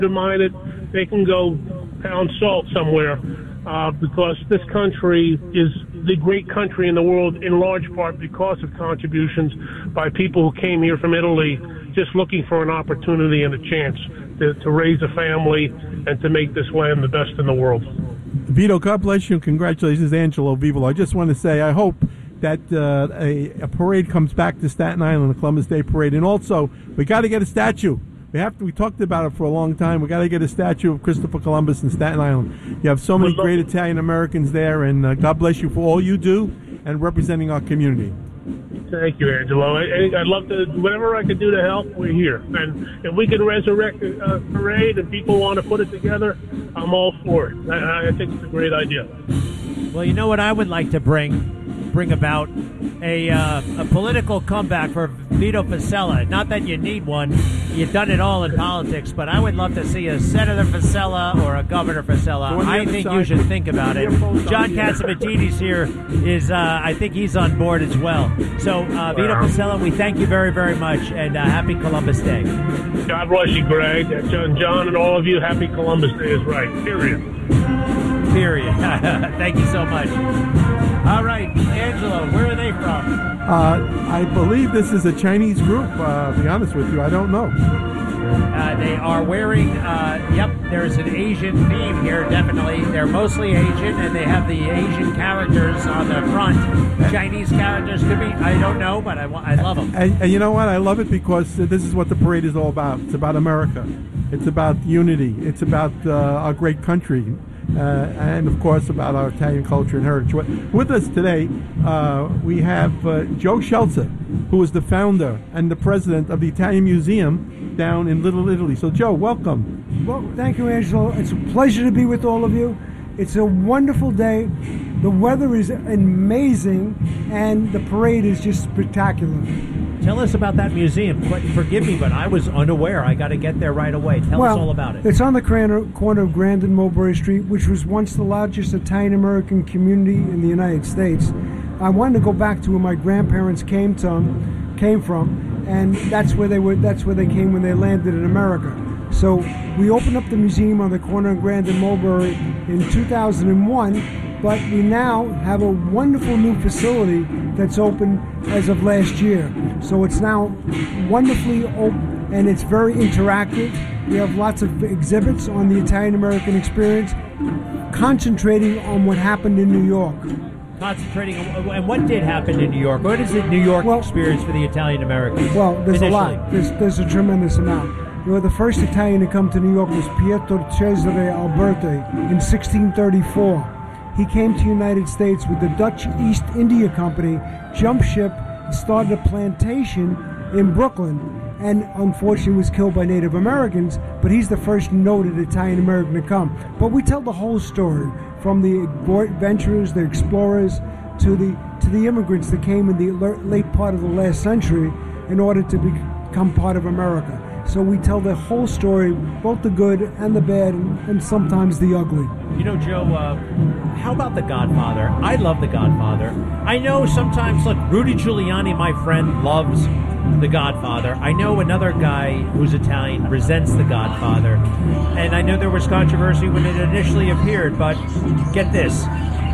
minded, they can go pound salt somewhere because this country is the great country in the world in large part because of contributions by people who came here from Italy just looking for an opportunity and a chance to raise a family and to make this land the best in the world. Vito, God bless you, and congratulations, Angelo Vivolo. I just want to say I hope that a parade comes back to Staten Island, the Columbus Day Parade, and also we got to get a statue. We talked about it for a long time. We got to get a statue of Christopher Columbus in Staten Island. You have so many great Italian Americans there, and God bless you for all you do and representing our community. Thank you, Angelo. I'd love to, whatever I can do to help, we're here. And if we can resurrect a parade and people want to put it together, I'm all for it. I think it's a great idea. Well, you know what I would like to bring about a political comeback for Vito Fossella. Not that you need one. You've done it all in politics, but I would love to see a Senator Fossella or a Governor Fossella. I think you should think about it. John Catsimatidis here is, I think he's on board as well. So, Vito Fossella, we thank you very, very much, and happy Columbus Day. God bless you, Greg. John and all of you, happy Columbus Day is right, period. Thank you so much. All right, Angelo, where are they from? I believe this is a Chinese group, to be honest with you. I don't know. They are wearing, there's an Asian theme here, definitely. They're mostly Asian, and they have the Asian characters on the front. Chinese characters could be, I don't know, but I love them. And you know what? I love it because this is what the parade is all about. It's about America. It's about unity. It's about our great country. And, of course, about our Italian culture and heritage. With us today, we have Joe Scelza, who is the founder and the president of the Italian Museum down in Little Italy. So, Joe, welcome. Well, thank you, Angelo. It's a pleasure to be with all of you. It's a wonderful day. The weather is amazing, and the parade is just spectacular. Tell us about that museum. Forgive me, but I was unaware. I got to get there right away. Tell us all about it. It's on the corner of Grand and Mulberry Street, which was once the largest Italian-American community in the United States. I wanted to go back to where my grandparents came from, and that's where they came when they landed in America. So we opened up the museum on the corner of Grand and Mulberry in 2001. But we now have a wonderful new facility that's open as of last year. So it's now wonderfully open, and it's very interactive. We have lots of exhibits on the Italian-American experience, concentrating on what happened in New York. Concentrating on, and what did happen in New York? What is the New York experience for the Italian-Americans? Well, there's initially? A lot. There's a tremendous amount. You know, the first Italian to come to New York was Pietro Cesare Alberti in 1634. He came to the United States with the Dutch East India Company, jumped ship, and started a plantation in Brooklyn, and unfortunately was killed by Native Americans, but he's the first noted Italian-American to come. But we tell the whole story, from the adventurers, the explorers, to the immigrants that came in the late part of the last century in order to become part of America. So we tell the whole story, both the good and the bad, and sometimes the ugly. You know, Joe, how about The Godfather? I love The Godfather. I know sometimes, look, Rudy Giuliani, my friend, loves The Godfather. I know another guy who's Italian resents The Godfather. And I know there was controversy when it initially appeared, but get this.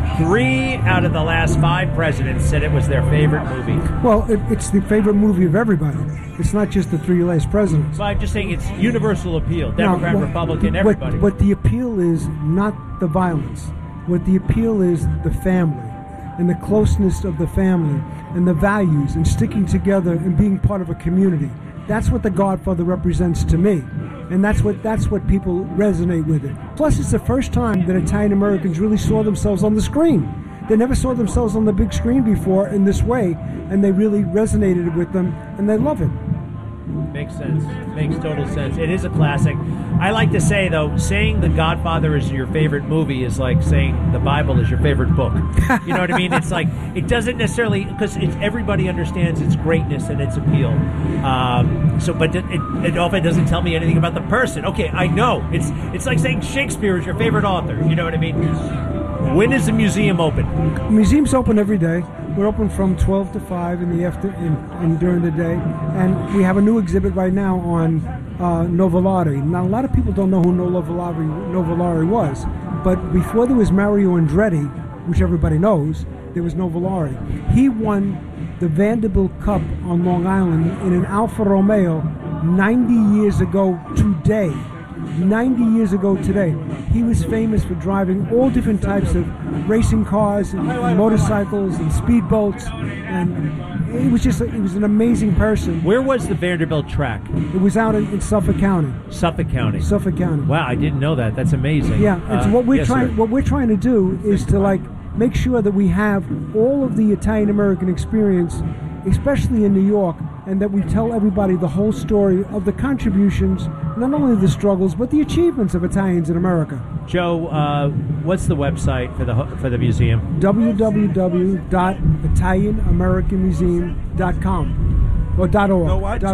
3 out of the last 5 presidents said it was their favorite movie. Well, it's the favorite movie of everybody. It's not just the 3 last presidents. But I'm just saying it's universal appeal. Democrat, Republican, everybody. What the appeal is not the violence. What the appeal is the family and the closeness of the family and the values and sticking together and being part of a community. That's what The Godfather represents to me. And that's what people resonate with it. Plus, it's the first time that Italian Americans really saw themselves on the screen. They never saw themselves on the big screen before in this way, and they really resonated with them, and they love it. Makes sense. Makes total sense. It is a classic. I like to say, though, saying The Godfather is your favorite movie is like saying the Bible is your favorite book. You know what I mean? It's like, it doesn't necessarily, because everybody understands its greatness and its appeal. But it often doesn't tell me anything about the person. Okay, I know. It's like saying Shakespeare is your favorite author. You know what I mean? When is the museum open? Museum's open every day. We're open from 12 to 5 in the afternoon and during the day. And we have a new exhibit right now on Novellari. Now, a lot of people don't know who Novellari was, but before there was Mario Andretti, which everybody knows, there was Novellari. He won the Vanderbilt Cup on Long Island in an Alfa Romeo 90 years ago today. 90 years ago today. He was famous for driving all different types of racing cars and motorcycles and speedboats, and he was an amazing person. Where was the Vanderbilt track? It was out in Suffolk County. Suffolk County. Suffolk County. Wow, I didn't know that. That's amazing. Yeah, and so what we're yes, trying to do is to make sure that we have all of the Italian American experience, especially in New York, and that we tell everybody the whole story of the contributions, not only the struggles, but the achievements of Italians in America. Joe, what's the website for the museum? www.italianamericanmuseum.com or .org. No, what?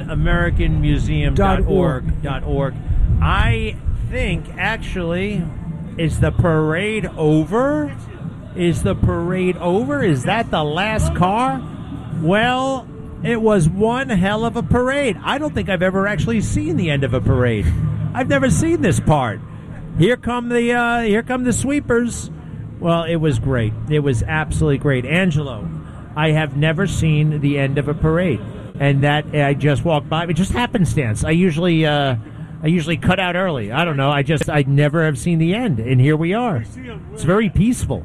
ItalianAmericanMuseum.org. I think, actually, is the parade over? Is the parade over? Is that the last car? Well, it was one hell of a parade. I don't think I've ever actually seen the end of a parade. I've never seen this part. Here come the sweepers. Well, it was great. It was absolutely great. Angelo, I have never seen the end of a parade, and that I just walked by. It just happenstance. I usually cut out early. I don't know. I never have seen the end, and here we are. It's very peaceful.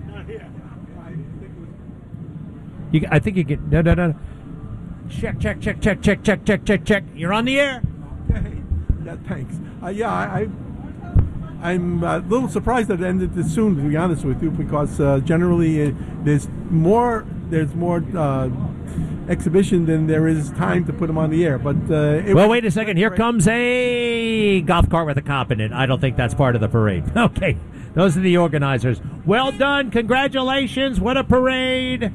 I think you get no. Check. You're on the air. Okay. Yeah, thanks. I'm a little surprised that it ended this soon, to be honest with you, because generally there's more exhibition than there is time to put them on the air. But wait a second. Here comes a golf cart with a cop in it. I don't think that's part of the parade. Okay, those are the organizers. Well done. Congratulations. What a parade.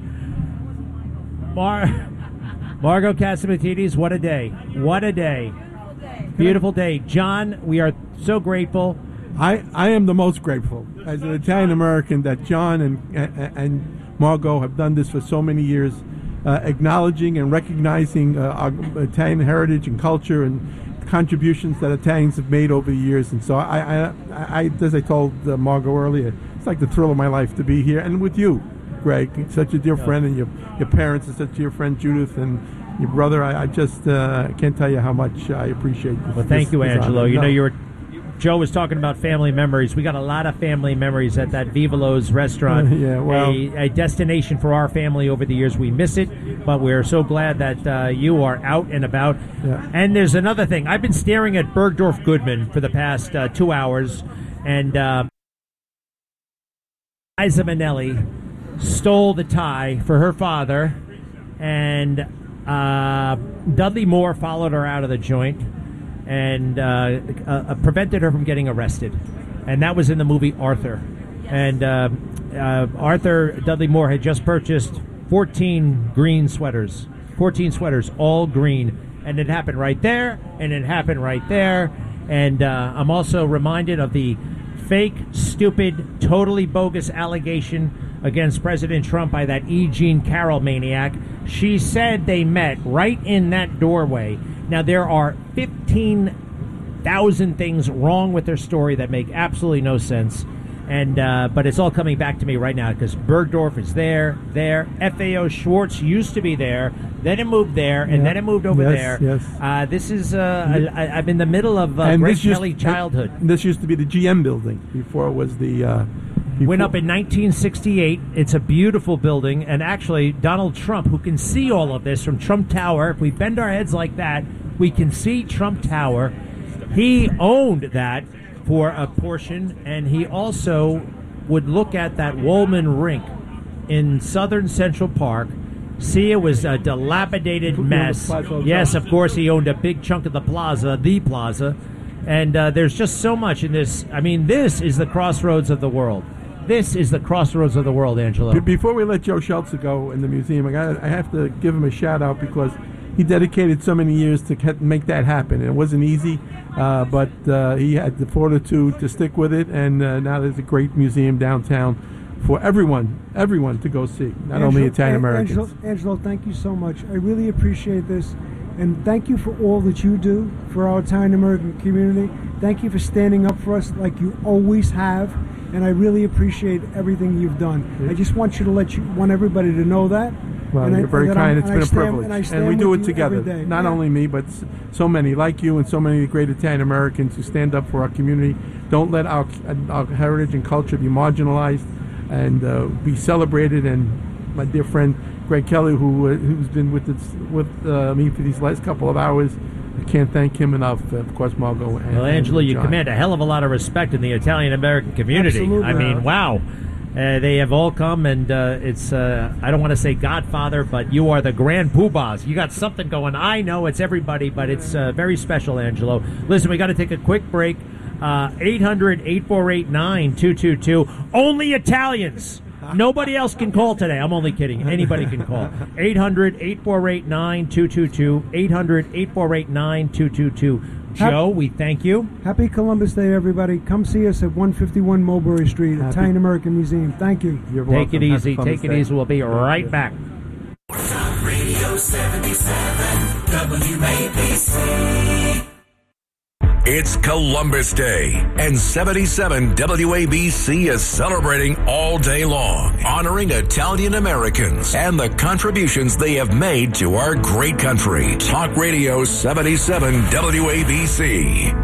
Margo Catsimatidis, what a day. What a day. Beautiful day. John, we are so grateful. I am the most grateful as an Italian American that John and Margot have done this for so many years, acknowledging and recognizing our Italian heritage and culture and contributions that Italians have made over the years. And so I as I told Margot earlier, it's like the thrill of my life to be here, and with you, Greg, such a dear friend, and your parents are such a dear friend, Judith, and your brother. I just can't tell you how much I appreciate this. Well, thank you, Angelo. Joe was talking about family memories. We got a lot of family memories at that Vivolo's restaurant. A destination for our family over the years. We miss it, but we're so glad that you are out and about. Yeah. And there's another thing. I've been staring at Bergdorf Goodman for the past 2 hours, and Liza Minnelli stole the tie for her father, and Dudley Moore followed her out of the joint and prevented her from getting arrested. And that was in the movie Arthur. And Dudley Moore had just purchased 14 green sweaters. 14 sweaters, all green. And it happened right there, and it happened right there. And I'm also reminded of the fake, stupid, totally bogus allegation against President Trump by that E. Jean Carroll maniac. She said they met right in that doorway. Now, there are 15,000 things wrong with their story that make absolutely no sense. And but it's all coming back to me right now because Bergdorf is there. FAO Schwartz used to be there. Then it moved there, and then it moved over there. Yes. This is I'm in the middle of Greg Kelly childhood. This used to be the GM building before it was the... Went up in 1968. It's a beautiful building. And actually, Donald Trump, who can see all of this from Trump Tower, if we bend our heads like that, we can see Trump Tower. He owned that for a portion, and he also would look at that Woolman rink in southern Central Park, see it was a dilapidated mess. Yes, of course, he owned a big chunk of the plaza, and there's just so much in this. I mean, this is the crossroads of the world. This is the crossroads of the world, Angelo. Before we let Joe Schultz go in the museum, I have to give him a shout-out because he dedicated so many years to make that happen. It wasn't easy, but he had the fortitude to stick with it, and now there's a great museum downtown for everyone to go see, not only Italian Americans. Angelo, thank you so much. I really appreciate this. And thank you for all that you do for our Italian American community. Thank you for standing up for us like you always have. And I really appreciate everything you've done. I just want everybody to know that. Well, and you're very kind. It's been a privilege. And we do it together. Day. Not only me, but so many like you and so many great Italian Americans who stand up for our community. Don't let our heritage and culture be marginalized and be celebrated. And my dear friend Greg Kelly, who's been with me for these last couple of hours, I can't thank him enough. Of course, Margot. Well, Angelo, you command a hell of a lot of respect in the Italian-American community. Absolutely. I mean, wow. They have all come, and it's, I don't want to say Godfather, but you are the grand poobahs. You got something going. I know it's everybody, but it's very special, Angelo. Listen, we got to take a quick break. 800-848-9222. Only Italians. Nobody else can call today. I'm only kidding. Anybody can call. 800-848-9222. 800-848-9222. Joe, we thank you. Happy Columbus Day, everybody. Come see us at 151 Mulberry Street, Italian American Museum. Thank you. You're welcome. Take it easy. Take it easy. We'll be right back. Radio 77 WABC. It's Columbus Day, and 77 WABC is celebrating all day long, honoring Italian Americans and the contributions they have made to our great country. Talk Radio 77 WABC.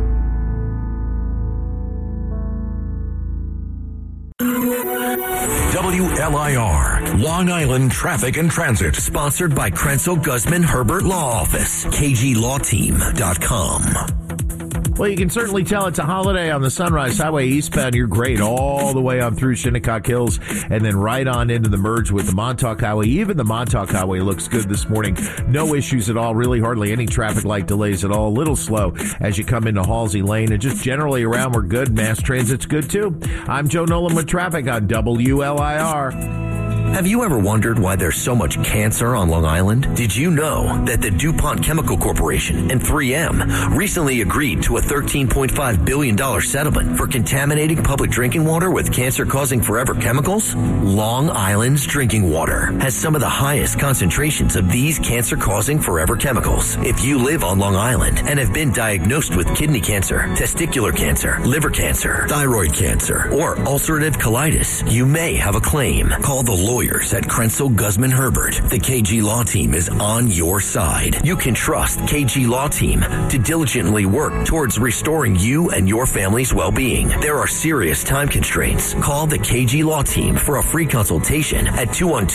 WLIR, Long Island Traffic and Transit. Sponsored by Krenzel Guzman Herbert Law Office, KGLawTeam.com. Well, you can certainly tell it's a holiday on the Sunrise Highway eastbound. You're great all the way on through Shinnecock Hills and then right on into the merge with the Montauk Highway. Even the Montauk Highway looks good this morning. No issues at all. Really hardly any traffic light delays at all. A little slow as you come into Halsey Lane, and just generally around we're good. Mass transit's good too. I'm Joe Nolan with traffic on WLIR. Have you ever wondered why there's so much cancer on Long Island? Did you know that the DuPont Chemical Corporation and 3M recently agreed to a $13.5 billion settlement for contaminating public drinking water with cancer-causing forever chemicals? Long Island's drinking water has some of the highest concentrations of these cancer-causing forever chemicals. If you live on Long Island and have been diagnosed with kidney cancer, testicular cancer, liver cancer, thyroid cancer, or ulcerative colitis, you may have a claim. Call the lawyers at Krenzel Guzman Herbert. The KG Law Team is on your side. You can trust KG Law Team to diligently work towards restoring you and your family's well-being. There are serious time constraints. Call the KG Law Team for a free consultation at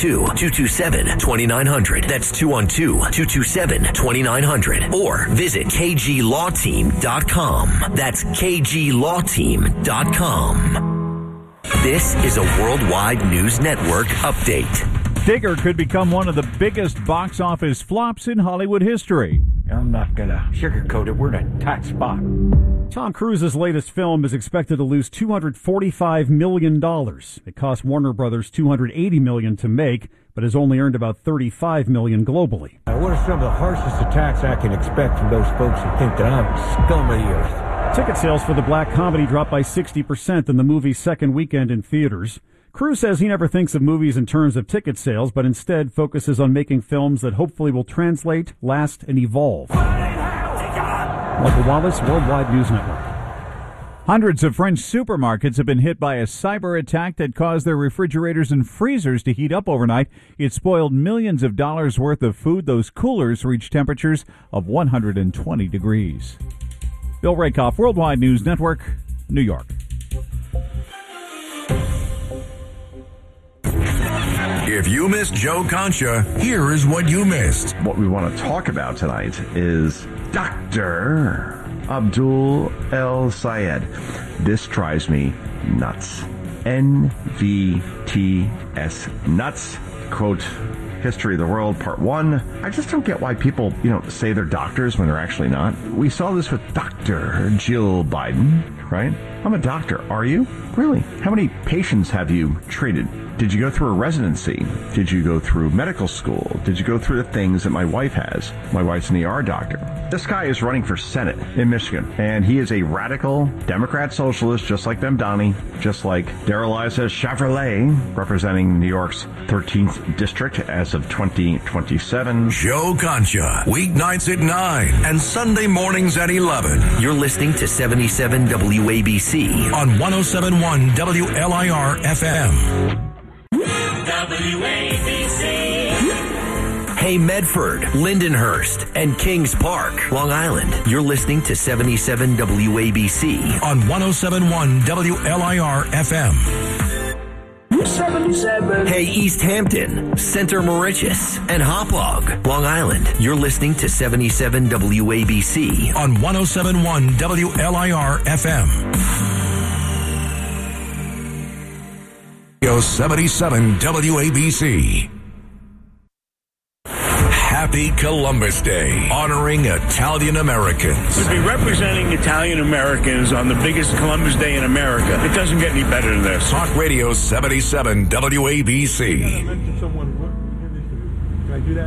212-227-2900. That's 212-227-2900. Or visit KGLawTeam.com. That's KGLawTeam.com. This is a Worldwide News Network update. Digger could become one of the biggest box office flops in Hollywood history. I'm not going to sugarcoat it. We're in a tight spot. Tom Cruise's latest film is expected to lose $245 million. It cost Warner Brothers $280 million to make, but has only earned about $35 million globally. What are some of the harshest attacks I can expect from those folks who think that I'm scum of the earth? Ticket sales for the black comedy dropped by 60% in the movie's second weekend in theaters. Cruise says he never thinks of movies in terms of ticket sales, but instead focuses on making films that hopefully will translate, last, and evolve. Michael Wallace, Worldwide News Network. Hundreds of French supermarkets have been hit by a cyber attack that caused their refrigerators and freezers to heat up overnight. It spoiled millions of dollars worth of food. Those coolers reached temperatures of 120 degrees. Bill Rakoff, Worldwide News Network, New York. If you missed Joe Concha, here is what you missed. What we want to talk about tonight is Dr. Abdul El Sayed. This drives me nuts. NVTS nuts. Quote, History of the World, Part 1. I just don't get why people, say they're doctors when they're actually not. We saw this with Dr. Jill Biden, right? I'm a doctor. Are you? Really? How many patients have you treated? Did you go through a residency? Did you go through medical school? Did you go through the things that my wife has? My wife's an ER doctor. This guy is running for Senate in Michigan, and he is a radical Democrat socialist, just like Bemdani, just like Darrell-Issa Chevrolet, representing New York's 13th district as of 2027. Joe Concha, weeknights at 9 and Sunday mornings at 11. You're listening to 77 WABC on 107.1 WLIR FM. WABC. Hey Medford, Lindenhurst, and Kings Park, Long Island. You're listening to 77 WABC on 107.1 WLIR FM. 77. Hey East Hampton, Center Moriches, and Hauppauge, Long Island. You're listening to 77 WABC on 107.1 WLIR FM. 77 WABC. Happy Columbus Day, honoring Italian Americans. To be representing Italian Americans on the biggest Columbus Day in America, it doesn't get any better than this. Talk Radio 77 WABC. Can I do that?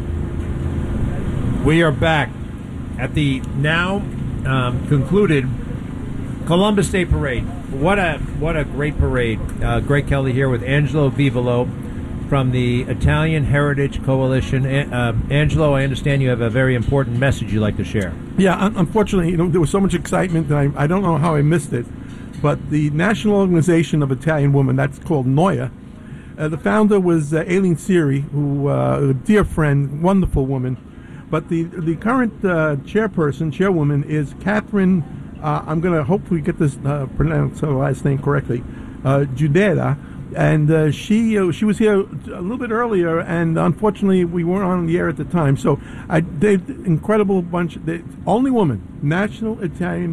We are back at the now concluded Columbus Day Parade. What a great parade. Greg Kelly here with Angelo Vivolo from the Italian Heritage Coalition. Angelo, I understand you have a very important message you'd like to share. Yeah, unfortunately, there was so much excitement that I don't know how I missed it, but the National Organization of Italian Women, that's called NOIA, the founder was Aileen Siri, who a dear friend, wonderful woman, but the current chairwoman is Catherine, I'm going to hopefully get this pronounce her last name correctly, Giudera. And she was here a little bit earlier, and unfortunately we weren't on the air at the time. So I did incredible bunch. The only woman, National Italian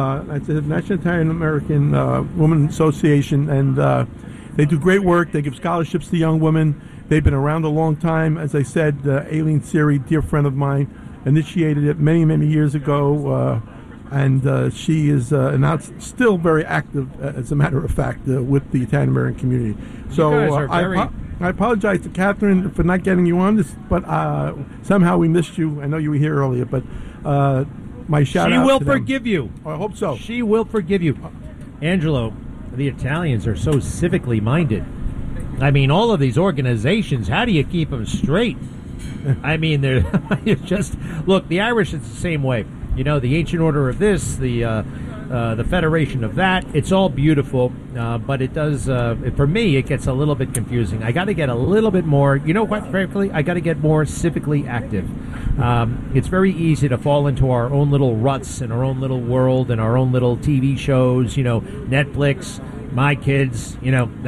American Women Association, and they do great work. They give scholarships to young women. They've been around a long time. As I said, Aileen Siri, dear friend of mine, initiated it many years ago. And she is now still very active, as a matter of fact, with the Italian American community. So I apologize to Catherine for not getting you on this, but somehow we missed you. I know you were here earlier, but my shout out to them. She will forgive you. I hope so. She will forgive you. Angelo, the Italians are so civically minded. I mean, all of these organizations, how do you keep them straight? I mean, they're just... Look, the Irish, it's the same way. You know, the Ancient Order of this, the Federation of that, it's all beautiful, but it does, for me, it gets a little bit confusing. I got to get a little bit more, you know what, frankly, I got to get more civically active. It's very easy to fall into our own little ruts and our own little world and our own little TV shows, you know, Netflix, My Kids, you know,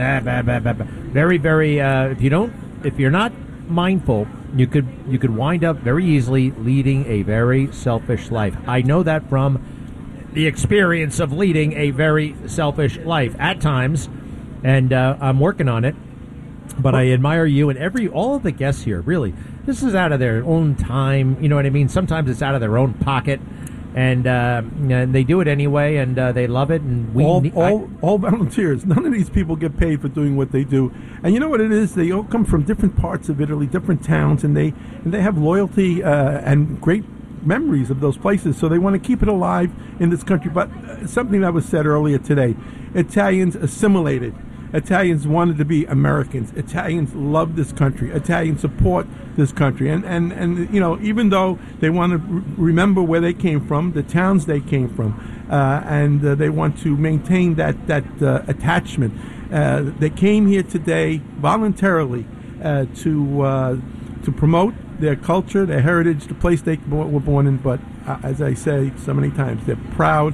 very, very, if you're not mindful, you could wind up very easily leading a very selfish life. I know that from the experience of leading a very selfish life at times, and I'm working on it. But I admire you and all of the guests here. Really, this is out of their own time. You know what I mean? Sometimes it's out of their own pocket, and they do it anyway, and they love it. And all volunteers. None of these people get paid for doing what they do. And you know what it is? They all come from different parts of Italy, different towns, and they have loyalty and great memories of those places. So they want to keep it alive in this country. But something that was said earlier today: Italians assimilated. Italians wanted to be Americans. Italians love this country. Italians support this country. And you know, even though they want to remember where they came from, the towns they came from, and they want to maintain that attachment. They came here today voluntarily to promote their culture, their heritage, the place they were born in. But as I say so many times, they're proud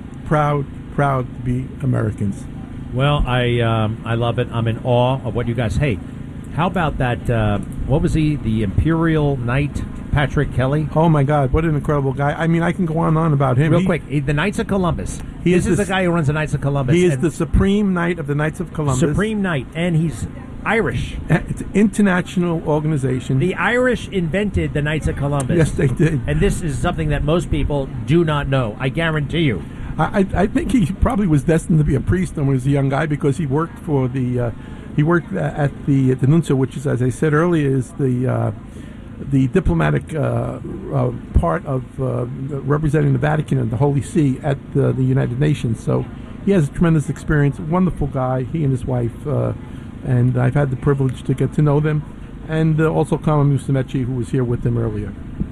to be Americans. Well, I love it. I'm in awe of what you guys... Hey, how about that, what was he, the Imperial Knight, Patrick Kelly? Oh, my God, what an incredible guy. I mean, I can go on and on about him. Real quick, the Knights of Columbus. This is the guy who runs the Knights of Columbus. He is the Supreme Knight of the Knights of Columbus. Supreme Knight, and he's Irish. It's an international organization. The Irish invented the Knights of Columbus. Yes, they did. And this is something that most people do not know, I guarantee you. I think he probably was destined to be a priest when he was a young guy because he worked for the He worked at the nuncio, which is, as I said earlier, is the diplomatic part of representing the Vatican and the Holy See at the United Nations. So he has a tremendous experience. Wonderful guy, he and his wife, and I've had the privilege to get to know them. And also Carmen Musumeci, who was here with them earlier.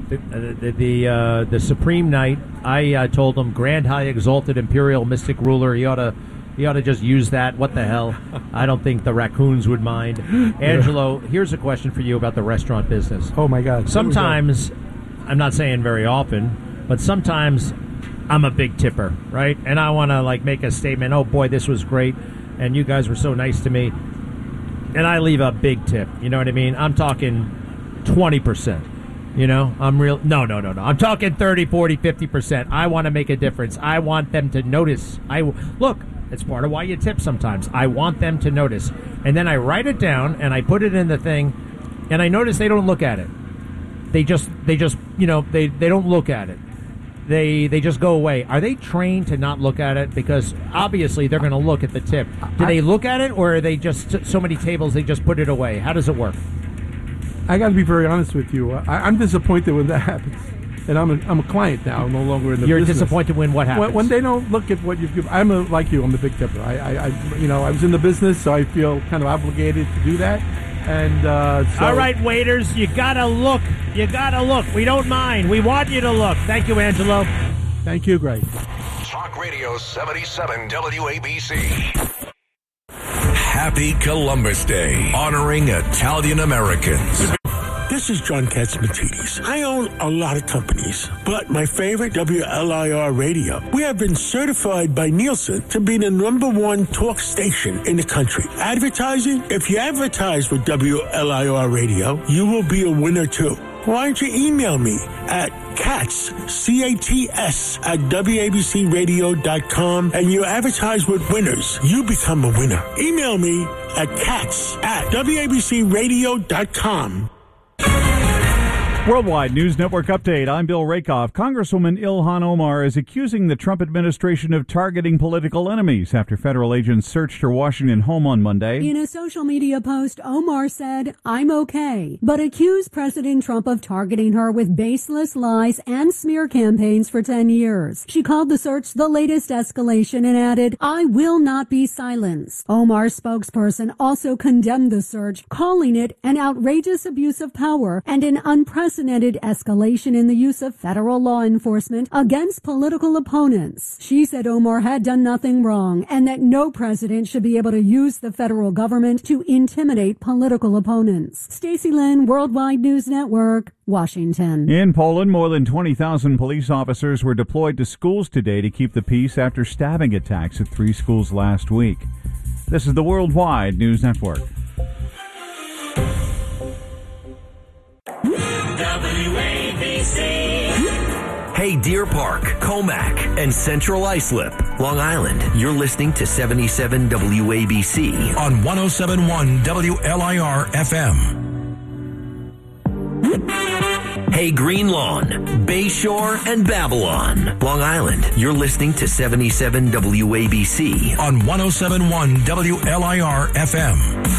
The Supreme Knight, I told him, Grand High Exalted Imperial Mystic Ruler, he ought to just use that. What the hell? I don't think the raccoons would mind. Angelo, here's a question for you about the restaurant business. Oh, my God. Sometimes, I'm not saying very often, but sometimes I'm a big tipper, right? And I want to make a statement, oh, boy, this was great, and you guys were so nice to me. And I leave a big tip, you know what I mean? I'm talking 20%. You know, No. I'm talking 30, 40, 50%. I want to make a difference. I want them to notice. Look, it's part of why you tip sometimes. I want them to notice. And then I write it down and I put it in the thing, and I notice they don't look at it. They just they don't look at it. They just go away. Are they trained to not look at it? Because obviously they're going to look at the tip. Do they look at it, or are they just so many tables they just put it away? How does it work? I got to be very honest with you. I'm disappointed when that happens, and I'm a client now. I'm no longer in the business. You're disappointed when what happens? When they don't look at what you've given. Like you. I'm the big tipper. I was in the business, so I feel kind of obligated to do that. And all right, waiters, you gotta look. You gotta look. We don't mind. We want you to look. Thank you, Angelo. Thank you, Greg. Talk Radio 77 WABC. Happy Columbus Day, honoring Italian Americans. This is John Katsimatidis. I own a lot of companies, but my favorite, WLIR Radio. We have been certified by Nielsen to be the #1 talk station in the country. Advertising? If you advertise with WLIR Radio, you will be a winner too. Why don't you email me at Katz, C-A-T-S, at WABCRadio.com, and you advertise with winners. You become a winner. Email me at Katz at WABCRadio.com. Worldwide News Network update. I'm Bill Rakoff. Congresswoman Ilhan Omar is accusing the Trump administration of targeting political enemies after federal agents searched her Washington home on Monday. In a social media post, Omar said, "I'm okay," but accused President Trump of targeting her with baseless lies and smear campaigns for 10 years. She called the search the latest escalation and added, "I will not be silenced." Omar's spokesperson also condemned the search, calling it an outrageous abuse of power and an unprecedented escalation in the use of federal law enforcement against political opponents. She said Omar had done nothing wrong and that no president should be able to use the federal government to intimidate political opponents. Stacey Lynn, Worldwide News Network, Washington. In Poland, more than 20,000 police officers were deployed to schools today to keep the peace after stabbing attacks at 3 schools last week. This is the Worldwide News Network. WABC. Hey, Deer Park, Comac, and Central Islip, Long Island. You're listening to 77 WABC on 107.1 WLIR FM. Hey, Green Lawn, Bayshore, and Babylon, Long Island. You're listening to 77 WABC on 107.1 WLIR FM.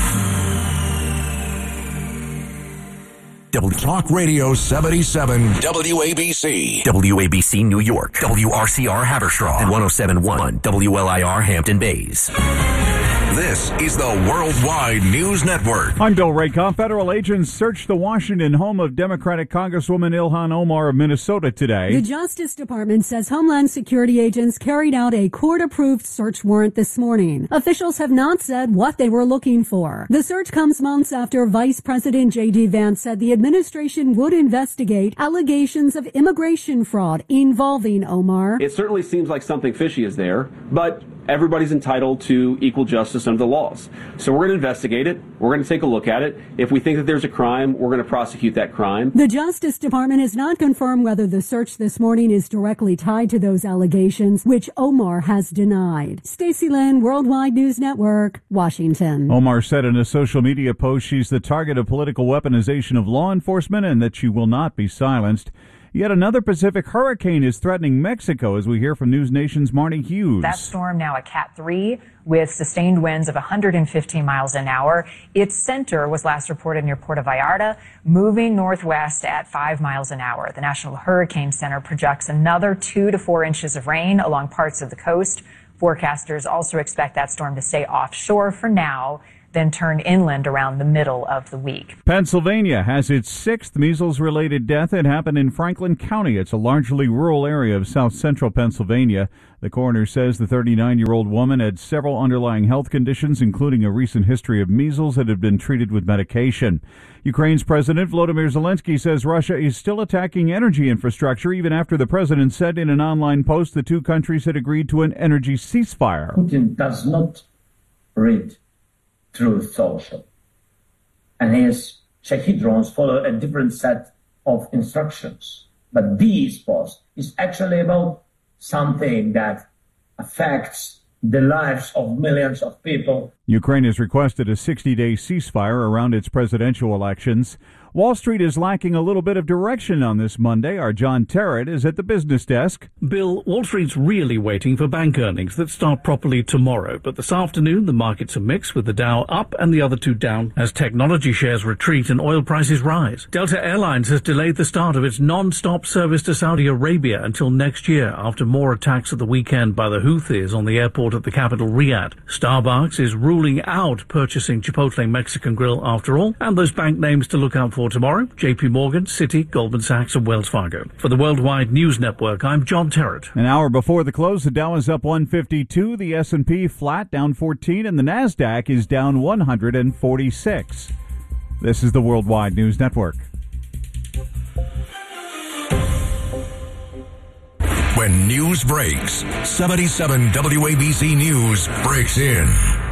Talk Radio 77 WABC. WABC New York. WRCR Haverstraw. And 107.1 WLIR Hampton Bays. This is the Worldwide News Network. I'm Bill Rakoff. Federal agents searched the Washington home of Democratic Congresswoman Ilhan Omar of Minnesota today. The Justice Department says Homeland Security agents carried out a court-approved search warrant this morning. Officials have not said what they were looking for. The search comes months after Vice President J.D. Vance said the administration would investigate allegations of immigration fraud involving Omar. It certainly seems like something fishy is there, but everybody's entitled to equal justice under the laws. So we're going to investigate it. We're going to take a look at it. If we think that there's a crime, we're going to prosecute that crime. The Justice Department has not confirmed whether the search this morning is directly tied to those allegations, which Omar has denied. Stacey Lynn, Worldwide News Network, Washington. Omar said in a social media post she's the target of political weaponization of law enforcement and that she will not be silenced. Yet another Pacific hurricane is threatening Mexico, as we hear from News Nation's Marnie Hughes. That storm now a Cat 3 with sustained winds of 115 miles an hour. Its center was last reported near Puerto Vallarta, moving northwest at 5 miles an hour. The National Hurricane Center projects another 2 to 4 inches of rain along parts of the coast. Forecasters also expect that storm to stay offshore for now, then turn inland around the middle of the week. Pennsylvania has its 6th measles-related death. It happened in Franklin County. It's a largely rural area of south-central Pennsylvania. The coroner says the 39-year-old woman had several underlying health conditions, including a recent history of measles that had been treated with medication. Ukraine's President Volodymyr Zelensky says Russia is still attacking energy infrastructure, even after the president said in an online post the two countries had agreed to an energy ceasefire. Putin does not read through social, and his Shahed drones follow a different set of instructions. But this post is actually about something that affects the lives of millions of people. Ukraine has requested a 60-day ceasefire around its presidential elections. Wall Street is lacking a little bit of direction on this Monday. Our John Terrett is at the business desk. Bill, Wall Street's really waiting for bank earnings that start properly tomorrow. But this afternoon, the markets are mixed, with the Dow up and the other two down as technology shares retreat and oil prices rise. Delta Airlines has delayed the start of its non-stop service to Saudi Arabia until next year after more attacks at the weekend by the Houthis on the airport at the capital, Riyadh. Starbucks is ruling out purchasing Chipotle Mexican Grill after all. And those bank names to look out for tomorrow: JP Morgan, Citi, Goldman Sachs and Wells Fargo. For the Worldwide News Network, I'm John Terrett. An hour before the close, the Dow is up 152, the S&P flat, down 14, and the NASDAQ is down 146. This is the Worldwide News Network. When news breaks, 77 WABC News breaks in.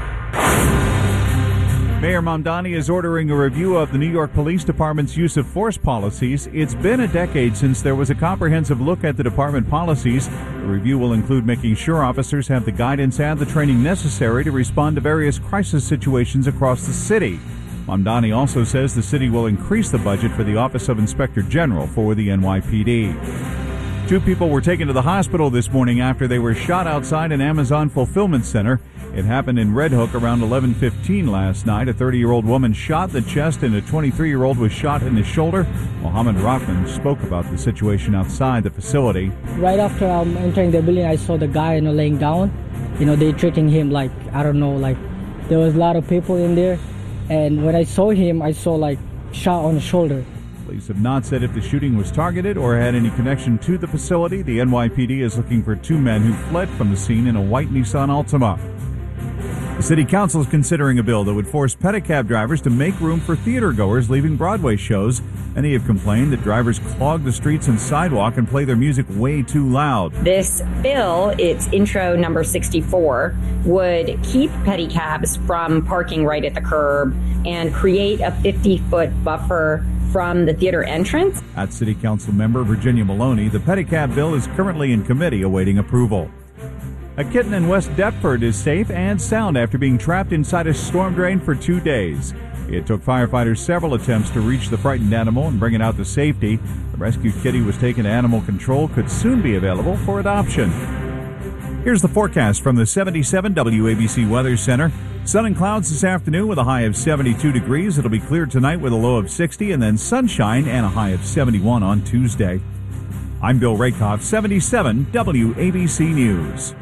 Mayor Mamdani is ordering a review of the New York Police Department's use of force policies. It's been a decade since there was a comprehensive look at the department policies. The review will include making sure officers have the guidance and the training necessary to respond to various crisis situations across the city. Mamdani also says the city will increase the budget for the Office of Inspector General for the NYPD. 2 people were taken to the hospital this morning after they were shot outside an Amazon fulfillment center. It happened in Red Hook around 11:15 last night. A 30-year-old woman shot in the chest and a 23-year-old was shot in the shoulder. Mohammed Rahman spoke about the situation outside the facility. Right after entering the building, I saw the guy laying down. They treating him like, I don't know, like there was a lot of people in there. And when I saw him, I saw shot on the shoulder. Police have not said if the shooting was targeted or had any connection to the facility. The NYPD is looking for 2 men who fled from the scene in a white Nissan Altima. The City Council is considering a bill that would force pedicab drivers to make room for theater-goers leaving Broadway shows. Many have complained that drivers clog the streets and sidewalk and play their music way too loud. This bill, it's intro number 64, would keep pedicabs from parking right at the curb and create a 50-foot buffer from the theater entrance. At City Council member Virginia Maloney, the pedicab bill is currently in committee awaiting approval. A kitten in West Deptford is safe and sound after being trapped inside a storm drain for 2 days. It took firefighters several attempts to reach the frightened animal and bring it out to safety. The rescued kitty was taken to animal control, could soon be available for adoption. Here's the forecast from the 77 WABC Weather Center. Sun and clouds this afternoon with a high of 72 degrees. It'll be clear tonight with a low of 60, and then sunshine and a high of 71 on Tuesday. I'm Bill Rakoff, 77 WABC News.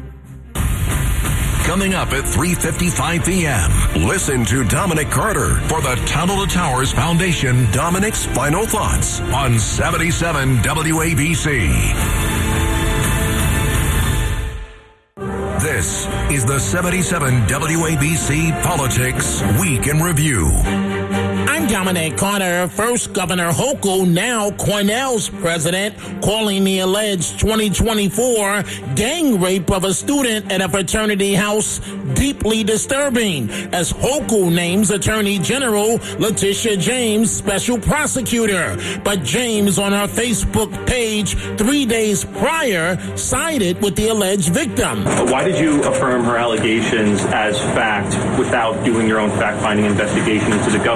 Coming up at 3:55 p.m., listen to Dominic Carter for the Tunnel to Towers Foundation Dominic's Final Thoughts on 77 WABC. This is the 77 WABC Politics Week in Review. I'm Dominic Carter. First, Governor Hochul, now Cornell's president, calling the alleged 2024 gang rape of a student at a fraternity house deeply disturbing, as Hochul names Attorney General Letitia James special prosecutor. But James, on her Facebook page 3 days prior, sided with the alleged victim. Why did you affirm her allegations as fact without doing your own fact-finding investigation into the governor?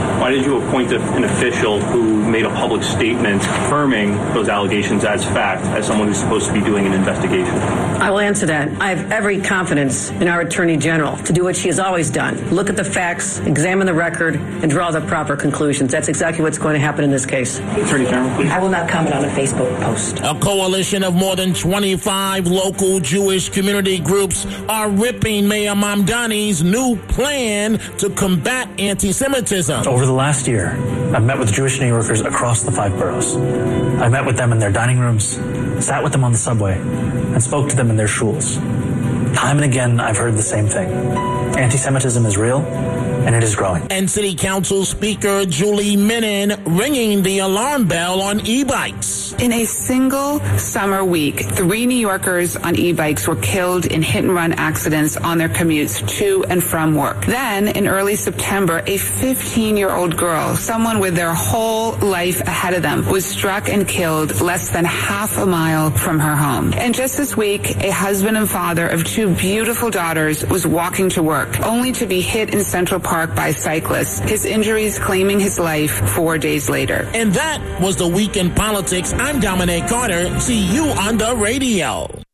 Why did you appoint an official who made a public statement confirming those allegations as fact, as someone who's supposed to be doing an investigation? I will answer that. I have every confidence in our Attorney General to do what she has always done. Look at the facts, examine the record, and draw the proper conclusions. That's exactly what's going to happen in this case. Attorney General, please. I will not comment on a Facebook post. A coalition of more than 25 local Jewish community groups are ripping Mayor Mamdani's new plan to combat anti-Semitism. Over the last year, I've met with Jewish New Yorkers across the 5 boroughs. I met with them in their dining rooms, sat with them on the subway, and spoke to them in their shuls. Time and again, I've heard the same thing. Anti-Semitism is real, and it is growing. And City Council Speaker Julie Menin ringing the alarm bell on e-bikes. In a single summer week, 3 New Yorkers on e-bikes were killed in hit-and-run accidents on their commutes to and from work. Then, in early September, a 15-year-old girl, someone with their whole life ahead of them, was struck and killed less than half a mile from her home. And just this week, a husband and father of 2 beautiful daughters was walking to work, only to be hit in Central Park by cyclists, his injuries claiming his life 4 days later. And that was the Week in Politics. I'm Dominic Carter. See you on the radio.